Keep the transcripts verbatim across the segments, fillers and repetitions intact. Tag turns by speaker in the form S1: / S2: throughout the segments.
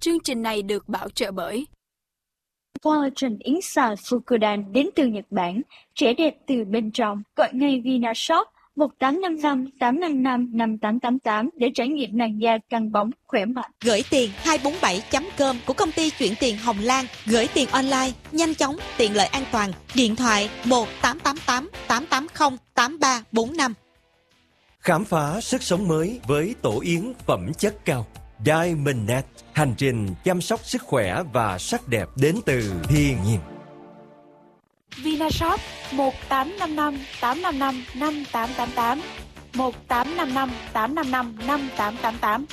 S1: Chương trình này được bảo trợ bởi
S2: Collagen Inside Fukudan đến từ Nhật Bản, trẻ đẹp từ bên trong. Gọi ngay Vinashop một tám năm năm tám năm năm năm tám tám tám để trải nghiệm làn da căng bóng, khỏe mạnh.
S3: Gửi tiền hai bốn bảy chấm com của công ty chuyển tiền Hồng Lan. Gửi tiền online, nhanh chóng, tiện lợi an toàn. Điện thoại một tám tám tám tám tám không tám ba bốn năm.
S4: Khám phá sức sống mới với tổ yến phẩm chất cao. Diamondnet, hành trình chăm sóc sức khỏe và sắc đẹp đến từ thiên nhiên.
S1: Vinashop một tám năm năm tám năm năm năm tám tám tám, một tám năm năm tám năm năm năm tám tám tám.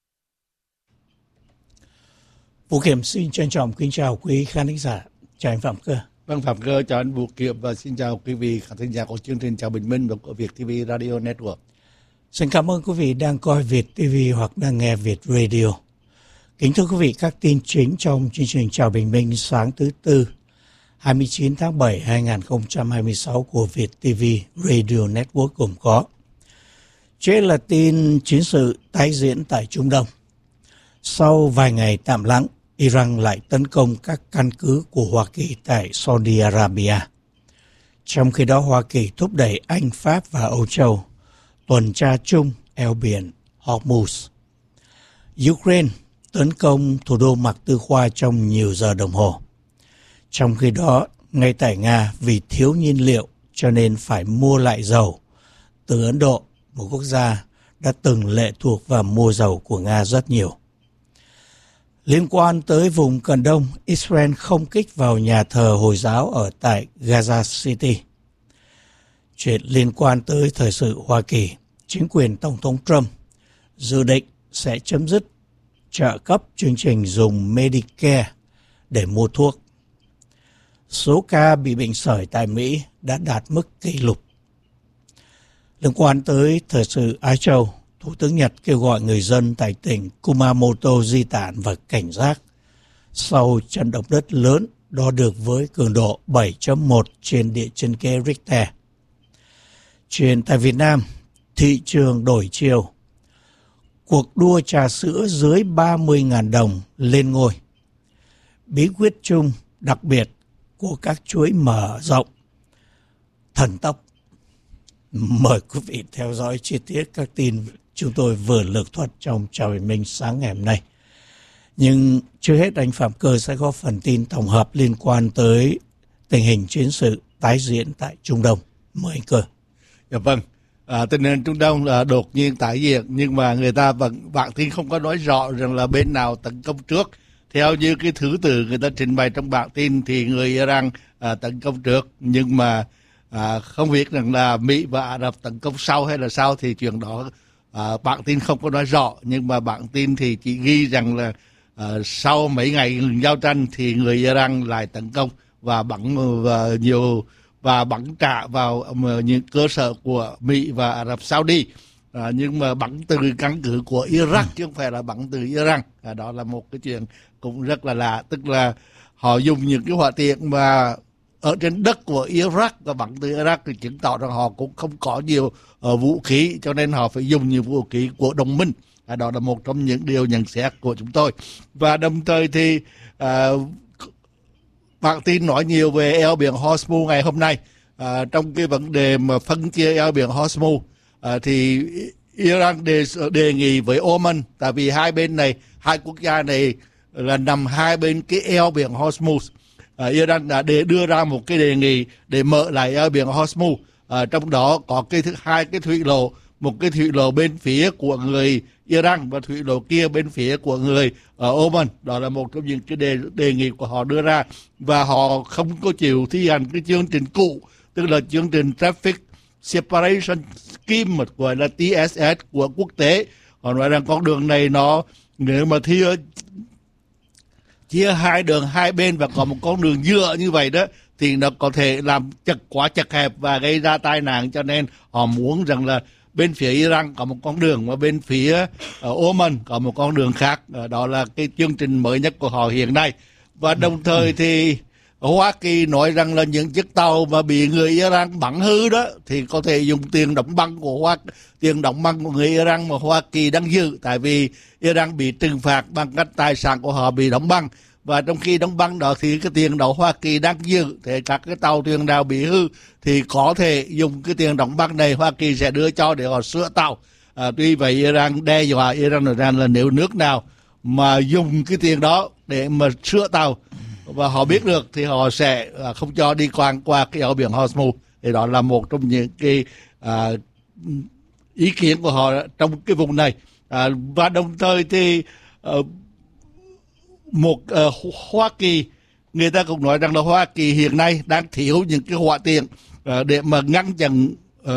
S5: Vũ Kiểm xin trân trọng kính chào quý khán thính giả. Chào anh Phạm Cơ.
S6: Vâng, Phạm Cơ chào anh Vũ Kiểm và xin chào quý vị khán thính giả của chương trình Chào Bình Minh và của Việt ti vi Radio Network.
S5: Xin cảm ơn quý vị đang coi Việt ti vi hoặc đang nghe Việt Radio. Kính thưa quý vị, các tin chính trong chương trình Chào Bình Minh sáng thứ Tư, hai mươi chín tháng bảy năm hai nghìn không trăm hai mươi sáu của Việt ti vi Radio Network gồm có: trên là tin chiến sự tái diễn tại Trung Đông. Sau vài ngày tạm lắng, Iran lại tấn công các căn cứ của Hoa Kỳ tại Saudi Arabia. Trong khi đó, Hoa Kỳ thúc đẩy Anh, Pháp và Âu Châu tuần tra chung eo biển Hormuz. Ukraine tấn công thủ đô Mạc Tư Khoa trong nhiều giờ đồng hồ. Trong khi đó, ngay tại Nga vì thiếu nhiên liệu cho nên phải mua lại dầu từ Ấn Độ, một quốc gia đã từng lệ thuộc vào mua dầu của Nga rất nhiều. Liên quan tới vùng Cận Đông, Israel không kích vào nhà thờ Hồi giáo ở tại Gaza City. Chuyện liên quan tới thời sự Hoa Kỳ, chính quyền Tổng thống Trump dự định sẽ chấm dứt trợ cấp chương trình dùng Medicare để mua thuốc. Số ca bị bệnh sởi tại Mỹ đã đạt mức kỷ lục. Liên quan tới thời sự Á Châu, Thủ tướng Nhật kêu gọi người dân tại tỉnh Kumamoto di tản và cảnh giác sau trận động đất lớn đo được với cường độ bảy chấm một trên địa chân kế Richter. Chuyện tại Việt Nam, thị trường đổi chiều. Cuộc đua trà sữa dưới ba mươi nghìn đồng lên ngôi. Bí quyết chung đặc biệt của các chuỗi mở rộng thần tốc. Mời quý vị theo dõi chi tiết các tin chúng tôi vừa lược thuật trong Chào Bình Minh sáng ngày hôm nay. Nhưng chưa hết, anh Phạm Cơ sẽ có phần tin tổng hợp liên quan tới tình hình chiến sự tái diễn tại Trung Đông. Mời anh Cơ.
S6: Dạ vâng, à, tình hình Trung Đông là đột nhiên tái diễn, nhưng mà người ta vẫn bản tin không có nói rõ rằng là bên nào tấn công trước. Theo như cái thứ tự người ta trình bày trong bản tin thì người Iran à, tấn công trước, nhưng mà à, không biết rằng là Mỹ và Ả Rập tấn công sau hay là sau thì chuyện đó à, bản tin không có nói rõ. Nhưng mà bản tin thì chỉ ghi rằng là à, sau mấy ngày ngừng giao tranh thì người Iran lại tấn công và bắn và nhiều và bắn trả vào những cơ sở của Mỹ và Ả Rập Saudi. À, nhưng mà bắn từ căn cứ của Iraq chứ không phải là bắn từ Iran. À, đó là một cái chuyện cũng rất là lạ, tức là họ dùng những cái hỏa tiễn mà ở trên đất của Iraq và bắn từ Iraq thì chứng tỏ rằng họ cũng không có nhiều uh, vũ khí, cho nên họ phải dùng nhiều vũ khí của đồng minh. À, đó là một trong những điều nhận xét của chúng tôi. Và đồng thời thì uh, bản tin nói nhiều về eo biển Hormuz ngày hôm nay. À, trong cái vấn đề mà phân chia eo biển Hormuz à, thì Iran đề, đề nghị với Oman, tại vì hai bên này, hai quốc gia này là nằm hai bên cái eo biển Hormuz. À, Iran đã để đưa ra một cái đề nghị để mở lại eo biển Hormuz. À, trong đó có cái thứ hai cái thủy lộ, một cái thủy lộ bên phía của người Iran và thủy lộ kia bên phía của người ở Oman. Đó là một trong những cái đề, đề nghị của họ đưa ra, và họ không có chịu thi hành cái chương trình cũ, tức là chương trình Traffic Separation Scheme gọi là T S S của quốc tế. Họ nói rằng con đường này nó nếu mà chia chia hai đường hai bên và có một con đường nhựa như vậy đó thì nó có thể làm chật quá chật hẹp và gây ra tai nạn, cho nên họ muốn rằng là bên phía Iran có một con đường và bên phía uh, Oman có một con đường khác. Uh, đó là cái chương trình mới nhất của họ hiện nay. Và đồng thời thì Hoa Kỳ nói rằng là những chiếc tàu mà bị người Iran bắn hư đó thì có thể dùng tiền đóng băng của Hoa tiền đóng băng của người Iran mà Hoa Kỳ đang giữ, tại vì Iran bị trừng phạt bằng cách tài sản của họ bị đóng băng, và trong khi đóng băng đó thì cái tiền đó Hoa Kỳ đang giữ, thì các cái tàu thuyền nào bị hư thì có thể dùng cái tiền đóng băng này Hoa Kỳ sẽ đưa cho để họ sửa tàu. À, tuy vậy Iran đe dọa Iran nói rằng là nếu nước nào mà dùng cái tiền đó để mà sửa tàu và họ biết được thì họ sẽ không cho đi qua qua cái eo biển Hormuz. Thì đó là một trong những cái à, ý kiến của họ trong cái vùng này. À, và đồng thời thì à, một à, Hoa Kỳ, người ta cũng nói rằng là Hoa Kỳ hiện nay đang thiếu những cái hỏa tiễn à, để mà ngăn chặn à,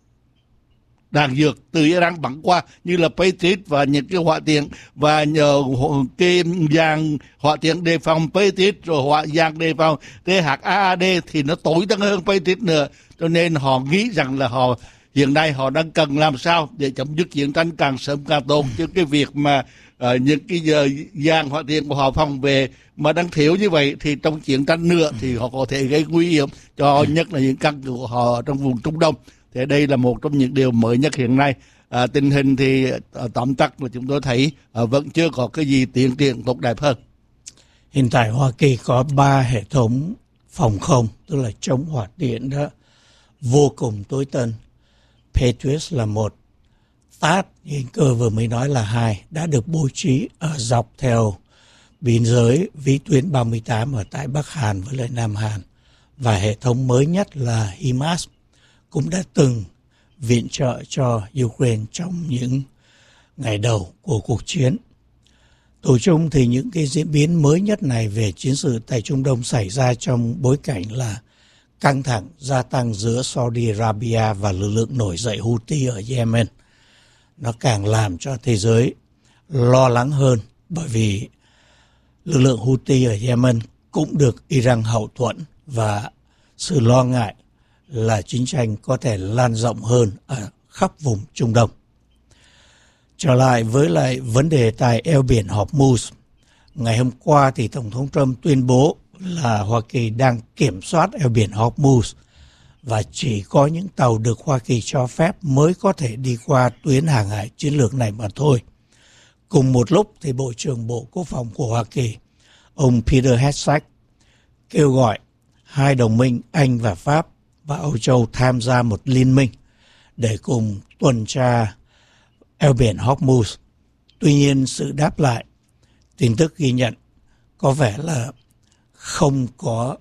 S6: đạn dược từ Iran bắn qua, như là Patriot và những cái hỏa tiễn, và nhờ cái dàn hỏa tiễn đề phòng Patriot rồi hỏa dàn đề phòng T H A A D thì nó tối tăng hơn Patriot nữa, cho nên họ nghĩ rằng là họ hiện nay họ đang cần làm sao để chấm dứt chiến tranh càng sớm càng tốt, chứ cái việc mà uh, những cái dàn hỏa tiễn của họ phòng về mà đang thiếu như vậy thì trong chiến tranh nữa thì họ có thể gây nguy hiểm cho nhất là những căn cứ của họ trong vùng Trung Đông. Thì đây là một trong những điều mới nhất hiện nay. À, tình hình thì à, tóm tắt là chúng tôi thấy à, vẫn chưa có cái gì tiến triển tốt đẹp hơn.
S5: Hiện tại Hoa Kỳ có ba hệ thống phòng không, tức là chống hỏa tiễn đó, vô cùng tối tân. Patriot là một, tê a đê, như anh Cơ vừa mới nói là hai, đã được bố trí ở dọc theo biên giới vĩ tuyến ba mươi tám ở tại Bắc Hàn với lại Nam Hàn. Và hệ thống mới nhất là HIMARS cũng đã từng viện trợ cho Ukraine trong những ngày đầu của cuộc chiến. Tụ chung thì những cái diễn biến mới nhất này về chiến sự tại Trung Đông xảy ra trong bối cảnh là căng thẳng gia tăng giữa Saudi Arabia và lực lượng nổi dậy Houthi ở Yemen. Nó càng làm cho thế giới lo lắng hơn, bởi vì lực lượng Houthi ở Yemen cũng được Iran hậu thuẫn, và sự lo ngại là chiến tranh có thể lan rộng hơn ở khắp vùng Trung Đông. Trở lại với lại vấn đề tại eo biển Hormuz, ngày hôm qua thì Tổng thống Trump tuyên bố là Hoa Kỳ đang kiểm soát eo biển Hormuz và chỉ có những tàu được Hoa Kỳ cho phép mới có thể đi qua tuyến hàng hải chiến lược này mà thôi. Cùng một lúc thì Bộ trưởng Bộ Quốc phòng của Hoa Kỳ, ông Peter Hegseth, kêu gọi hai đồng minh Anh và Pháp và Âu Châu tham gia một liên minh để cùng tuần tra eo biển Hormuz. Tuy nhiên, sự đáp lại, tin tức ghi nhận có vẻ là không có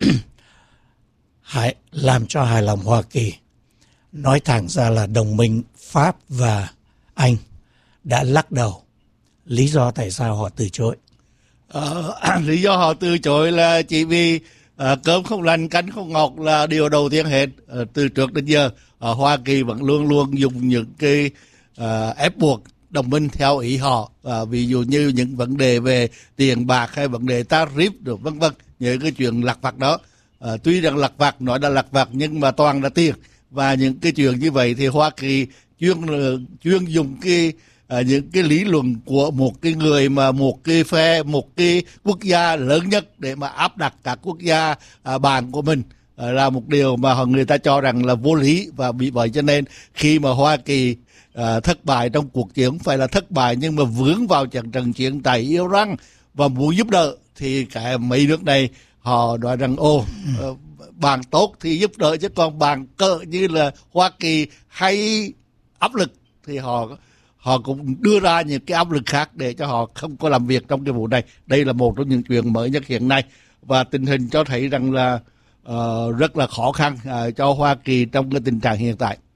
S5: hại, làm cho hài lòng Hoa Kỳ. Nói thẳng ra là đồng minh Pháp và Anh đã lắc đầu. Lý do tại sao họ từ chối?
S6: Ờ, lý do họ từ chối là chỉ vì À, cơm không lành canh không ngọt là điều đầu tiên hết. À, từ trước đến giờ à, Hoa Kỳ vẫn luôn luôn dùng những cái à, ép buộc đồng minh theo ý họ, à, ví dụ như những vấn đề về tiền bạc hay vấn đề tarif rồi vân vân, những cái chuyện lặt vặt đó. À, tuy rằng lặt vặt nói là lặt vặt nhưng mà toàn là tiền, và những cái chuyện như vậy thì Hoa Kỳ chuyên chuyên dùng cái À, những cái lý luận của một cái người mà một cái phe, một cái quốc gia lớn nhất để mà áp đặt các quốc gia à, bạn của mình à, là một điều mà người ta cho rằng là vô lý. Và vì vậy cho nên khi mà Hoa Kỳ à, thất bại trong cuộc chiến, phải là thất bại nhưng mà vướng vào trận trận chiến tại Iran và muốn giúp đỡ, thì cả mấy nước này họ nói rằng ô à, bạn tốt thì giúp đỡ, chứ còn bạn cỡ như là Hoa Kỳ hay áp lực thì họ họ cũng đưa ra những cái áp lực khác để cho họ không có làm việc trong cái vụ này. Đây là một trong những chuyện mới nhất hiện nay, và tình hình cho thấy rằng là uh, rất là khó khăn uh, cho Hoa Kỳ trong cái tình trạng hiện tại.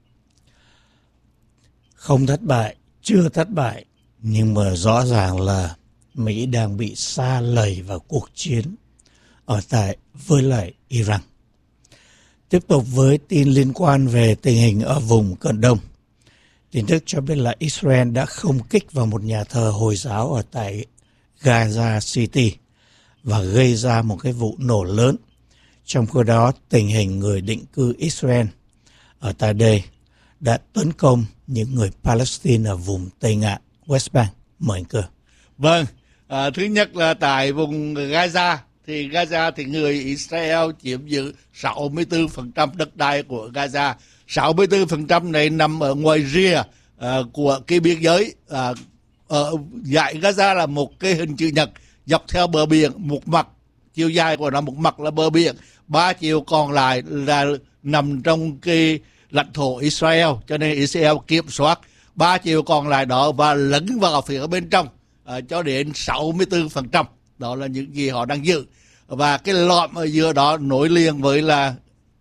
S5: Không thất bại, chưa thất bại, nhưng mà rõ ràng là Mỹ đang bị sa lầy vào cuộc chiến ở tại với lại Iran. Tiếp tục với tin liên quan về tình hình ở vùng Cận Đông. Tin tức cho biết là Israel đã không kích vào một nhà thờ Hồi giáo ở tại Gaza City và gây ra một cái vụ nổ lớn. Trong khi đó, tình hình người định cư Israel ở tại đây đã tấn công những người Palestine ở vùng Tây Ngạn, West Bank. Mời anh Cơ.
S6: Vâng, à, thứ nhất là tại vùng Gaza thì Gaza thì người Israel chiếm giữ sáu mươi tư phần trăm đất đai của Gaza. sáu mươi tư phần trăm này nằm ở ngoài rìa uh, của cái biên giới. Uh, ở dải Gaza là một cái hình chữ nhật dọc theo bờ biển, một mặt chiều dài của nó một mặt là bờ biển, ba chiều còn lại là nằm trong cái lãnh thổ Israel, cho nên Israel kiểm soát ba chiều còn lại đó và lấn vào phía bên trong uh, cho đến sáu mươi tư phần trăm. Đó là những gì họ đang giữ. Và cái lõm ở giữa đó nối liền với là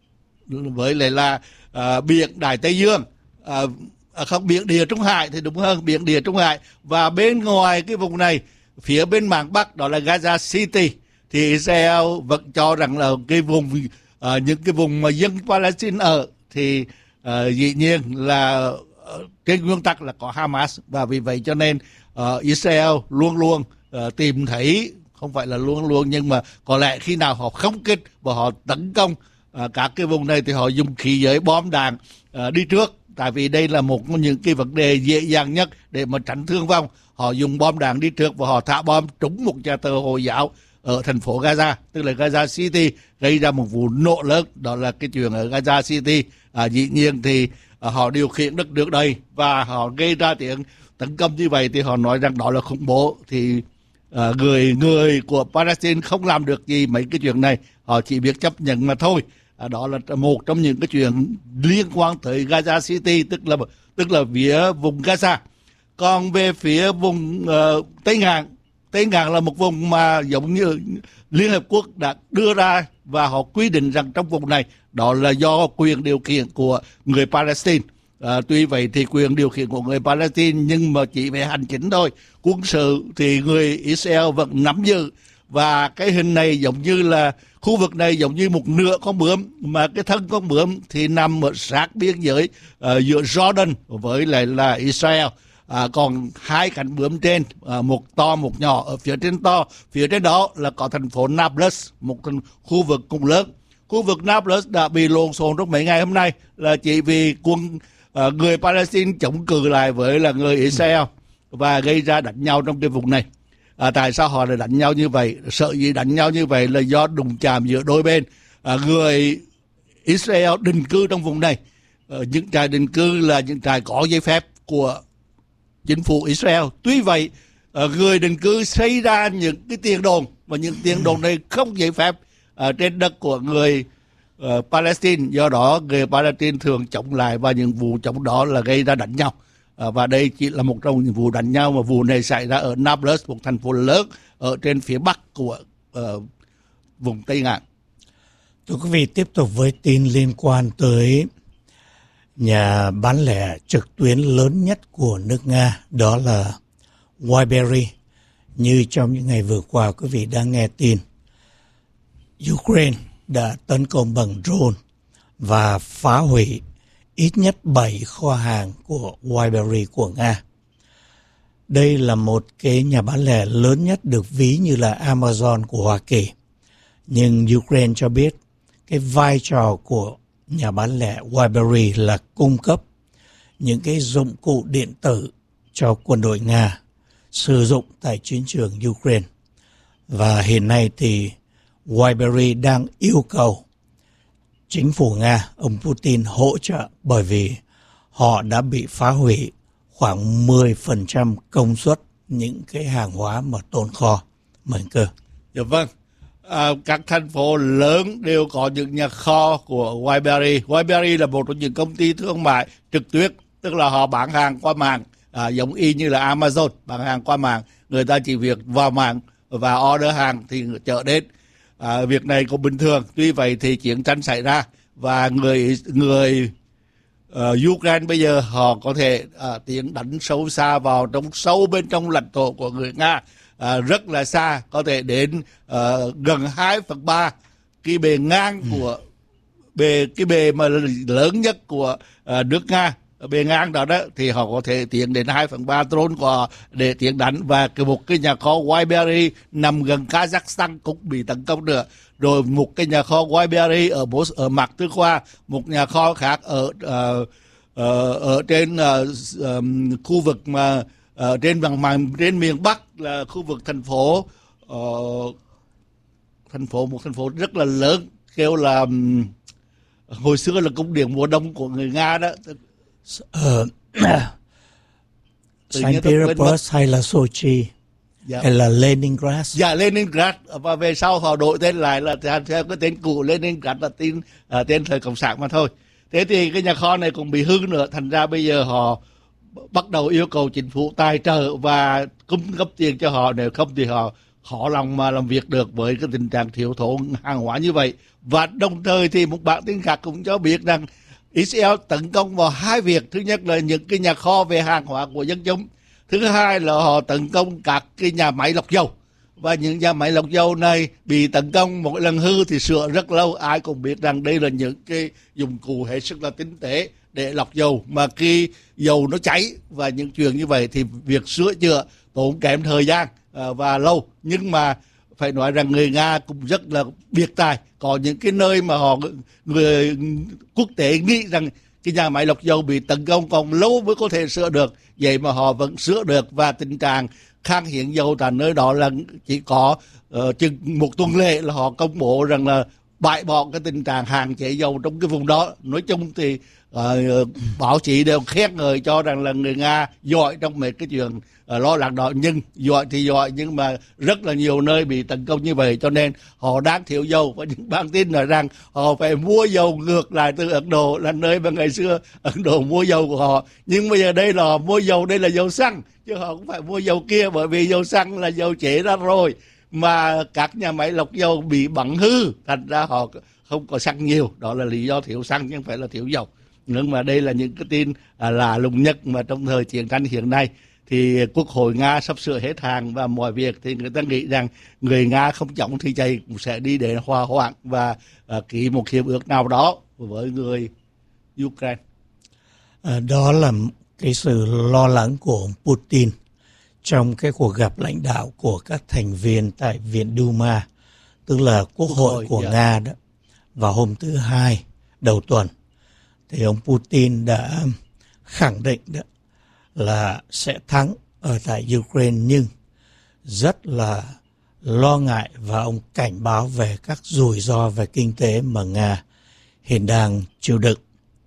S6: với lại là uh, biển Đại Tây Dương, uh, không, biển Địa Trung Hải thì đúng hơn, biển Địa Trung Hải. Và bên ngoài cái vùng này, phía bên mạn Bắc đó là Gaza City, thì Israel vẫn cho rằng là cái vùng uh, những cái vùng mà dân Palestine ở thì uh, dĩ nhiên là uh, trên nguyên tắc là có Hamas, và vì vậy cho nên uh, Israel luôn luôn uh, tìm thấy, không phải là luôn luôn nhưng mà có lẽ khi nào họ không kích và họ tấn công uh, các cái vùng này thì họ dùng khí giới bom đạn uh, đi trước, tại vì đây là một trong những cái vấn đề dễ dàng nhất để mà tránh thương vong. Họ dùng bom đạn đi trước và họ thả bom trúng một nhà thờ Hồi giáo ở thành phố Gaza, tức là Gaza City, gây ra một vụ nổ lớn. Đó là cái chuyện ở Gaza City. À, dĩ nhiên thì à, họ điều khiển đất nước đây và họ gây ra tiếng tấn công như vậy thì họ nói rằng đó là khủng bố. Thì à, người người của Palestine không làm được gì mấy cái chuyện này, họ chỉ biết chấp nhận mà thôi. À, đó là một trong những cái chuyện liên quan tới Gaza City, tức là tức là phía vùng Gaza. Còn về phía vùng uh, Tây Ngạn, Tây Ngạn là một vùng mà giống như Liên Hợp Quốc đã đưa ra và họ quy định rằng trong vùng này đó là do quyền điều khiển của người Palestine. À, tuy vậy thì quyền điều khiển của người Palestine nhưng mà chỉ về hành chính thôi, quân sự thì người Israel vẫn nắm giữ. Và cái hình này giống như là khu vực này giống như một nửa con bướm, mà cái thân con bướm thì nằm ở sát biên giới uh, giữa Jordan với lại là Israel. À, còn hai cánh bướm trên, à, một to một nhỏ, ở phía trên to, phía trên đó là có thành phố Nablus, một thành, khu vực cũng lớn. Khu vực Nablus đã bị lộn xộn trong mấy ngày hôm nay là chỉ vì quân à, người Palestine chống cự lại với là người Israel và gây ra đánh nhau trong cái vùng này. À, tại sao họ lại đánh nhau như vậy? Sợ gì đánh nhau như vậy là do đụng chạm giữa đôi bên. À, người Israel định cư trong vùng này, à, những trại định cư là những trại có giấy phép của chính phủ Israel. Tuy vậy, người định cư xây ra những cái tiền đồn, và những tiền đồn này không giấy phép uh, trên đất của người uh, Palestine. Do đó, người Palestine thường chống lại và những vụ chống đó là gây ra đánh nhau. Uh, và đây chỉ là một trong những vụ đánh nhau, mà vụ này xảy ra ở Nablus, một thành phố lớn ở trên phía bắc của uh, vùng Tây Ngạn.
S5: Thưa quý vị, tiếp tục với tin liên quan tới nhà bán lẻ trực tuyến lớn nhất của nước Nga, đó là Wildberries. Như trong những ngày vừa qua, quý vị đang nghe tin, Ukraine đã tấn công bằng drone và phá hủy ít nhất bảy kho hàng của Wildberries của Nga. Đây là một cái nhà bán lẻ lớn nhất được ví như là Amazon của Hoa Kỳ. Nhưng Ukraine cho biết cái vai trò của nhà bán lẻ Wildberries là cung cấp những cái dụng cụ điện tử cho quân đội Nga sử dụng tại chiến trường Ukraine. Và hiện nay thì Wildberries đang yêu cầu chính phủ Nga, ông Putin hỗ trợ, bởi vì họ đã bị phá hủy khoảng mười phần trăm công suất những cái hàng hóa mà tồn kho. Mời cơ.
S6: Dạ vâng. À, các thành phố lớn đều có những nhà kho của Wildberries. Wildberries là một trong những công ty thương mại trực tuyến, tức là họ bán hàng qua mạng, à, giống y như là Amazon, bán hàng qua mạng. Người ta chỉ việc vào mạng và order hàng thì chở đến. À, việc này cũng bình thường. Tuy vậy thì chiến tranh xảy ra và người người uh, Ukraine bây giờ họ có thể uh, tiến đánh sâu xa vào trong sâu bên trong lãnh thổ của người Nga. À, rất là xa, có thể đến uh, gần hai phần ba cái bề ngang của bề cái bề mà lớn nhất của uh, nước Nga, bề ngang đó đó thì họ có thể tiến đến hai phần ba drone của để tiến đánh. Và cái một cái nhà kho Wildberries nằm gần Kazakhstan cũng bị tấn công nữa. Rồi một cái nhà kho Wildberries ở ở Mạc Tư Khoa, một nhà kho khác ở uh, uh, ở trên uh, um, khu vực mà Uh, trên bằng màn trên miền Bắc là khu vực thành phố uh, thành phố một thành phố rất là lớn, kêu là um, hồi xưa là cung điện mùa đông của người Nga đó.
S5: Ờ, Saint Petersburg hay là Sochi, dạ. hay là Leningrad?
S6: Dạ, Leningrad, và về sau họ đổi tên lại là theo cái tên cũ Leningrad là tên uh, tên thời cộng sản mà thôi. Thế thì cái nhà kho này cũng bị hư nữa, thành ra bây giờ họ bắt đầu yêu cầu chính phủ tài trợ và cung cấp tiền cho họ, nếu không thì họ khó lòng mà làm việc được với cái tình trạng thiếu thốn hàng hóa như vậy. Và đồng thời thì một bản tin khác cũng cho biết rằng Israel tấn công vào hai việc. Thứ nhất là những cái nhà kho về hàng hóa của dân chúng. Thứ hai là họ tấn công các cái nhà máy lọc dầu. Và những nhà máy lọc dầu này bị tấn công mỗi lần hư thì sửa rất lâu. Ai cũng biết rằng đây là những cái dụng cụ hết sức là tinh tế để lọc dầu. Mà khi dầu nó cháy và những chuyện như vậy thì việc sửa chữa tốn kém thời gian và lâu. Nhưng mà phải nói rằng người Nga cũng rất là biệt tài. Có những cái nơi mà họ người quốc tế nghĩ rằng cái nhà máy lọc dầu bị tấn công còn lâu mới có thể sửa được, vậy mà họ vẫn sửa được. Và tình trạng khan hiếm dầu tại nơi đó là chỉ có uh, chừng một tuần lễ là họ công bố rằng là bãi bỏ cái tình trạng hạn chế dầu trong cái vùng đó. Nói chung thì uh, báo chí đều khen ngợi cho rằng là người Nga giỏi trong mấy cái chuyện uh, lo lắng đó. Nhưng giỏi thì giỏi, nhưng mà rất là nhiều nơi bị tấn công như vậy, cho nên họ đang thiếu dầu. Và những bản tin nói rằng họ phải mua dầu ngược lại từ Ấn Độ, là nơi mà ngày xưa Ấn Độ mua dầu của họ. Nhưng bây giờ đây là họ mua dầu, đây là dầu xăng, chứ họ cũng phải mua dầu kia, bởi vì dầu xăng là dầu chế ra rồi mà các nhà máy lọc dầu bị bắn hư, thành ra họ không có xăng nhiều. Đó là lý do thiếu xăng chứ không phải là thiếu dầu. Nhưng mà đây là những cái tin à, lạ lùng nhất mà trong thời chiến tranh hiện nay. Thì Quốc hội Nga sắp sửa hết hàng và mọi việc thì người ta nghĩ rằng người Nga không chống thì chạy cũng sẽ đi để hòa hoãn và à, ký một hiệp ước nào đó với người Ukraine.
S5: À, đó là cái sự lo lắng của ông Putin trong cái cuộc gặp lãnh đạo của các thành viên tại Viện Duma, tức là Quốc hội, hội của dạ. Nga đó, vào hôm thứ Hai đầu tuần. Thì ông Putin đã khẳng định đó là sẽ thắng ở tại Ukraine, nhưng rất là lo ngại và ông cảnh báo về các rủi ro về kinh tế mà Nga hiện đang chịu đựng.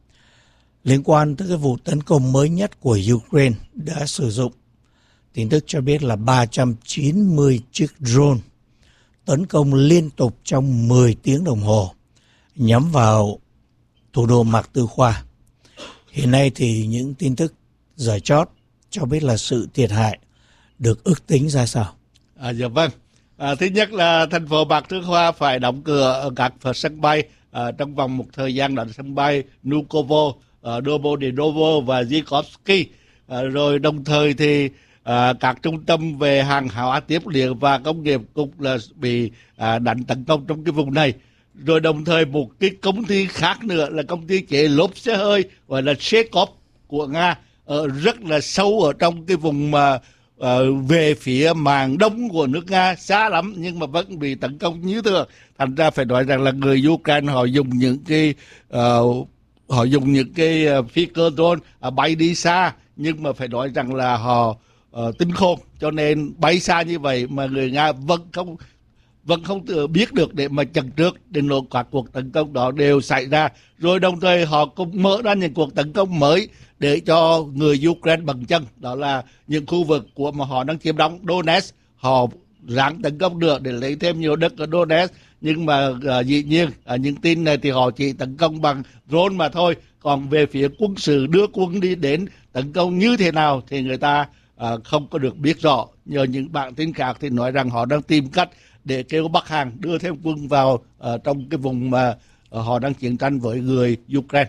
S5: Liên quan tới cái vụ tấn công mới nhất của Ukraine đã sử dụng, tin tức cho biết là ba trăm chín mươi chiếc drone tấn công liên tục trong mười tiếng đồng hồ nhắm vào thủ đô Mạc Tư Khoa. Hiện nay thì những tin tức giải chót cho biết là sự thiệt hại được ước tính ra sao?
S6: À, dạ vâng. À, thứ nhất là thành phố Mạc Tư Khoa phải đóng cửa ở các sân bay à, trong vòng một thời gian, đó là sân bay Vnukovo, à, Domodedovo và Zhukovsky. À, rồi đồng thời thì à, các trung tâm về hàng hóa tiếp liệu và công nghiệp cũng là bị à, đánh tấn công trong cái vùng này. Rồi đồng thời một cái công ty khác nữa là công ty chế lốp xe hơi gọi là Chekhov của Nga, ở rất là sâu ở trong cái vùng mà uh, về phía màn đông của nước Nga, xa lắm nhưng mà vẫn bị tấn công như thường. Thành ra phải nói rằng là người Ukraine họ dùng những cái uh, họ dùng những cái uh, phi cơ drone uh, bay đi xa, nhưng mà phải nói rằng là họ uh, tinh khôn, cho nên bay xa như vậy mà người Nga vẫn không vẫn không biết được để mà chặn trước, đến lúc các cuộc tấn công đó đều xảy ra. Rồi đồng thời họ cũng mở ra những cuộc tấn công mới để cho người Ukraine bằng chân, đó là những khu vực của mà họ đang chiếm đóng. Donetsk họ ráng tấn công được để lấy thêm nhiều đất ở Donetsk, nhưng mà uh, dĩ nhiên uh, những tin này thì họ chỉ tấn công bằng drone mà thôi. Còn về phía quân sự đưa quân đi đến tấn công như thế nào thì người ta uh, không có được biết rõ. Nhờ những bản tin khác thì nói rằng họ đang tìm cách để kêu Bắc Hàn đưa thêm quân vào uh, trong cái vùng mà uh, họ đang chiến tranh với người Ukraine.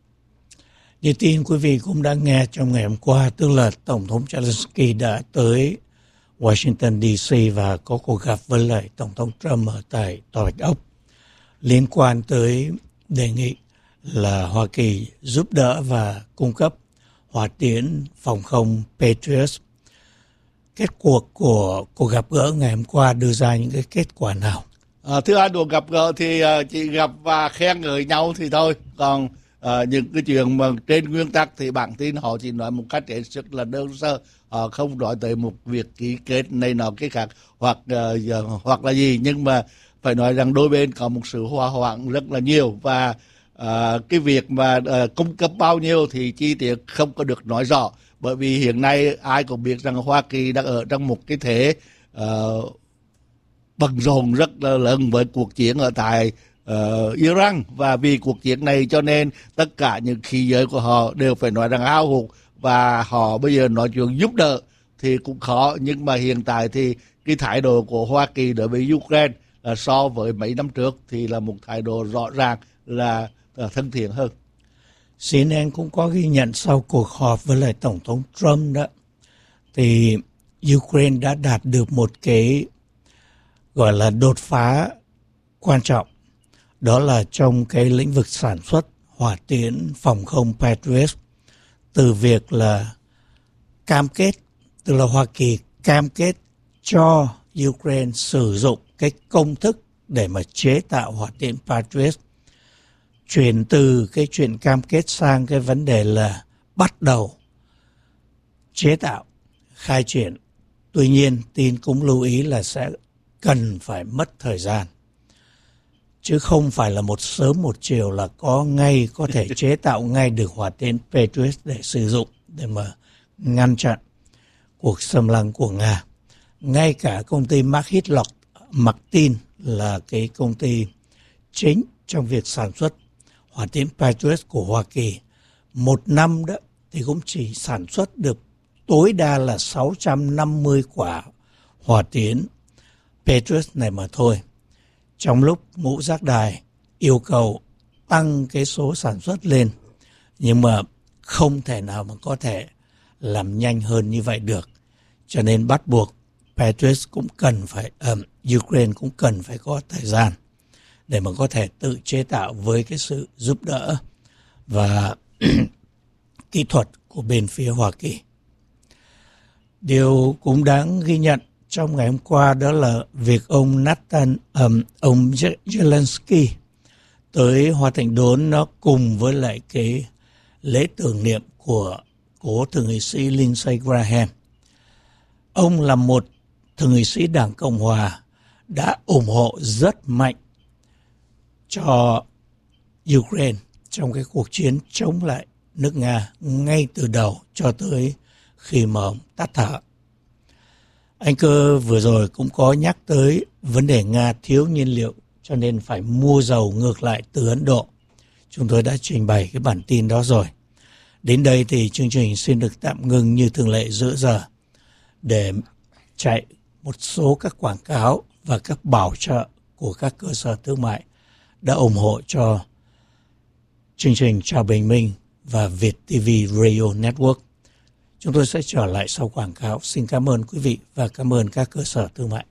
S5: Như tin quý vị cũng đã nghe trong ngày hôm qua, tức là Tổng thống Zelensky đã tới Washington đê xê và có cuộc gặp với lại Tổng thống Trump ở tại Tòa Bạch Ốc liên quan tới đề nghị là Hoa Kỳ giúp đỡ và cung cấp hỏa tiễn phòng không Patriot. Kết cuộc của cuộc gặp gỡ ngày hôm qua đưa ra những cái kết quả nào?
S6: À, thưa anh, cuộc gặp gỡ thì uh, chỉ gặp và khen ngợi nhau thì thôi. Còn À, những cái chuyện mà trên nguyên tắc thì bản tin họ chỉ nói một cách hết sức là đơn sơ, họ không nói tới một việc ký kết này nọ cái khác hoặc uh, hoặc là gì, nhưng mà phải nói rằng đôi bên có một sự hòa hoãn rất là nhiều, và uh, cái việc mà uh, cung cấp bao nhiêu thì chi tiết không có được nói rõ, bởi vì hiện nay ai cũng biết rằng Hoa Kỳ đang ở trong một cái thế uh, bận rộn rất là lớn với cuộc chiến ở tại uh, Iran, và vì cuộc chiến này cho nên tất cả những khí giới của họ đều phải nói rằng hao hụt, và họ bây giờ nói chuyện giúp đỡ thì cũng khó. Nhưng mà hiện tại thì cái thái độ của Hoa Kỳ đối với Ukraine là so với mấy năm trước thì là một thái độ rõ ràng là uh, thân thiện hơn.
S5: xê en en cũng có ghi nhận sau cuộc họp với lại Tổng thống Trump đó, thì Ukraine đã đạt được một cái gọi là đột phá quan trọng, đó là trong cái lĩnh vực sản xuất hỏa tiễn phòng không Patriot, từ việc là cam kết, tức là Hoa Kỳ cam kết cho Ukraine sử dụng cái công thức để mà chế tạo hỏa tiễn Patriot, chuyển từ cái chuyện cam kết sang cái vấn đề là bắt đầu chế tạo, khai triển. Tuy nhiên, tin cũng lưu ý là sẽ cần phải mất thời gian, chứ không phải là một sớm một chiều là có ngay, có thể chế tạo ngay được hỏa tiễn Patriot để sử dụng, để mà ngăn chặn cuộc xâm lăng của Nga. Ngay cả công ty Lockheed Martin là cái công ty chính trong việc sản xuất hỏa tiễn Patriot của Hoa Kỳ, một năm đó thì cũng chỉ sản xuất được tối đa là sáu trăm năm mươi quả hỏa tiễn Patriot này mà thôi. Trong lúc Ngũ Giác Đài yêu cầu tăng cái số sản xuất lên, nhưng mà không thể nào mà có thể làm nhanh hơn như vậy được. Cho nên bắt buộc Patriot cũng cần phải, um, Ukraine cũng cần phải có thời gian để mà có thể tự chế tạo với cái sự giúp đỡ và kỹ thuật của bên phía Hoa Kỳ. Điều cũng đáng ghi nhận trong ngày hôm qua đó là việc ông Nathan, um, ông Zelensky tới Hoa Thịnh Đốn, nó cùng với lại cái lễ tưởng niệm của cố thượng nghị sĩ Lindsey Graham. Ông là một thượng nghị sĩ Đảng Cộng Hòa đã ủng hộ rất mạnh cho Ukraine trong cái cuộc chiến chống lại nước Nga ngay từ đầu cho tới khi mà ông tắt thở. Anh Cơ vừa rồi cũng có nhắc tới vấn đề Nga thiếu nhiên liệu cho nên phải mua dầu ngược lại từ Ấn Độ. Chúng tôi đã trình bày cái bản tin đó rồi. Đến đây thì chương trình xin được tạm ngưng như thường lệ giữa giờ để chạy một số các quảng cáo và các bảo trợ của các cơ sở thương mại đã ủng hộ cho chương trình Chào Bình Minh và Việt ti vi Radio Network. Chúng tôi sẽ trở lại sau quảng cáo. Xin cảm ơn quý vị và cảm ơn các cơ sở thương mại.